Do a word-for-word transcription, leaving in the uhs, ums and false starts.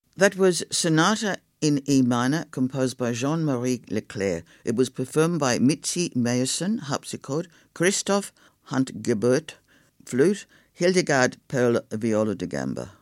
That was Sonata in E minor, composed by Jean-Marie Leclerc. It was performed by Mitzi Meyerson, harpsichord, Christoph Hunt-Gebert, flute, Hildegard Perl, viola da gamba.